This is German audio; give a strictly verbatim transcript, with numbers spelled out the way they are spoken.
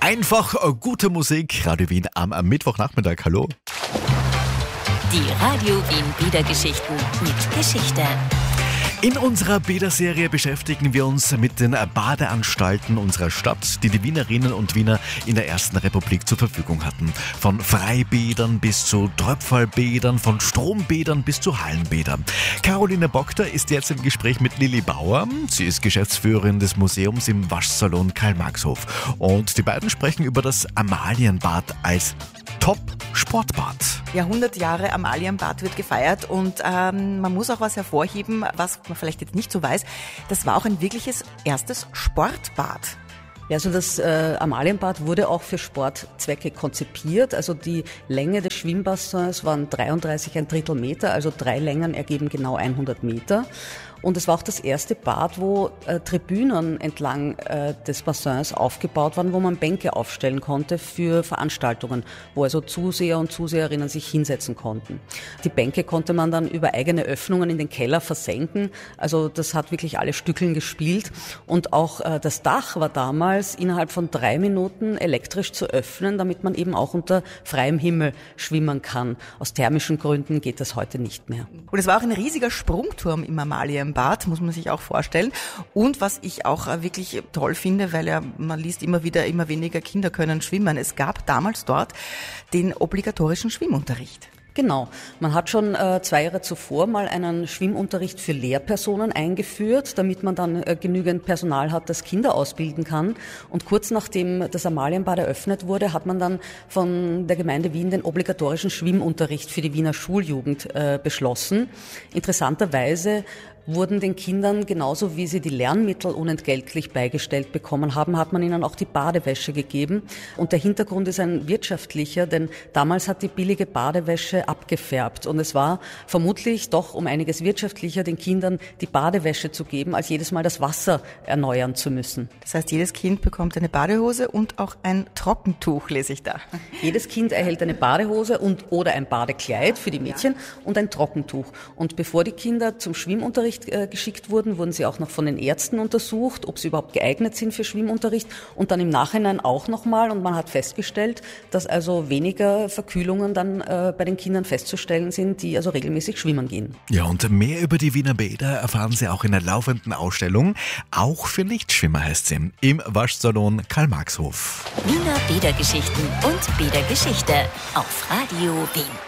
Einfach äh, gute Musik. Radio Wien am, am Mittwochnachmittag. Hallo. Die Radio Wien Bädergeschichten mit Geschichte. In unserer Bäderserie beschäftigen wir uns mit den Badeanstalten unserer Stadt, die die Wienerinnen und Wiener in der Ersten Republik zur Verfügung hatten. Von Freibädern bis zu Tröpfelbädern, von Strombädern bis zu Hallenbädern. Caroline Bockter ist jetzt im Gespräch mit Lilly Bauer. Sie ist Geschäftsführerin des Museums im Waschsalon Karl-Marx-Hof. Und die beiden sprechen über das Amalienbad als Top-Sportbad. Ja, hundert Jahre Amalienbad wird gefeiert und ähm, man muss auch was hervorheben, was man vielleicht jetzt nicht so weiß. Das war auch ein wirkliches erstes Sportbad. Ja, also das äh, Amalienbad wurde auch für Sportzwecke konzipiert. Also die Länge des Schwimmbassins waren dreiunddreißig ein Drittel Meter, also drei Längen ergeben genau hundert Meter. Und es war auch das erste Bad, wo äh, Tribünen entlang äh, des Bassins aufgebaut waren, wo man Bänke aufstellen konnte für Veranstaltungen, wo also Zuseher und Zuseherinnen sich hinsetzen konnten. Die Bänke konnte man dann über eigene Öffnungen in den Keller versenken. Also das hat wirklich alle Stückeln gespielt. Und auch äh, das Dach war damals innerhalb von drei Minuten elektrisch zu öffnen, damit man eben auch unter freiem Himmel schwimmen kann. Aus thermischen Gründen geht das heute nicht mehr. Und es war auch ein riesiger Sprungturm im Amalienbad. Bad, muss man sich auch vorstellen. Und was ich auch wirklich toll finde, weil ja man liest immer wieder, immer weniger Kinder können schwimmen. Es gab damals dort den obligatorischen Schwimmunterricht. Genau. Man hat schon äh, zwei Jahre zuvor mal einen Schwimmunterricht für Lehrpersonen eingeführt, damit man dann äh, genügend Personal hat, das Kinder ausbilden kann. Und kurz nachdem das Amalienbad eröffnet wurde, hat man dann von der Gemeinde Wien den obligatorischen Schwimmunterricht für die Wiener Schuljugend äh, beschlossen. Interessanterweise wurden den Kindern, genauso wie sie die Lernmittel unentgeltlich beigestellt bekommen haben, hat man ihnen auch die Badewäsche gegeben. Und der Hintergrund ist ein wirtschaftlicher, denn damals hat die billige Badewäsche abgefärbt. Und es war vermutlich doch um einiges wirtschaftlicher, den Kindern die Badewäsche zu geben, als jedes Mal das Wasser erneuern zu müssen. Das heißt, jedes Kind bekommt eine Badehose und auch ein Trockentuch, lese ich da. Jedes Kind erhält eine Badehose und oder ein Badekleid für die Mädchen und ein Trockentuch. Und bevor die Kinder zum Schwimmunterricht geschickt wurden, wurden sie auch noch von den Ärzten untersucht, ob sie überhaupt geeignet sind für Schwimmunterricht und dann im Nachhinein auch nochmal. Und man hat festgestellt, dass also weniger Verkühlungen dann äh, bei den Kindern festzustellen sind, die also regelmäßig schwimmen gehen. Ja, und mehr über die Wiener Bäder erfahren Sie auch in der laufenden Ausstellung. Auch für Nichtschwimmer heißt sie, im Waschsalon Karl-Marx-Hof. Wiener Bädergeschichten und Bädergeschichte auf Radio Wien.